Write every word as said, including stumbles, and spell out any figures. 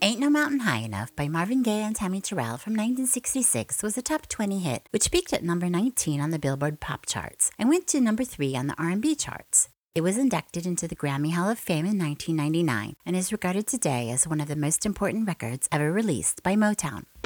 Ain't No Mountain High Enough by Marvin Gaye and Tammy Terrell from nineteen sixty-six was a top twenty hit, which peaked at number nineteen on the Billboard pop charts and went to number three on the R and B charts. It was inducted into the Grammy Hall of Fame in nineteen ninety-nine and is regarded today as one of the most important records ever released by Motown.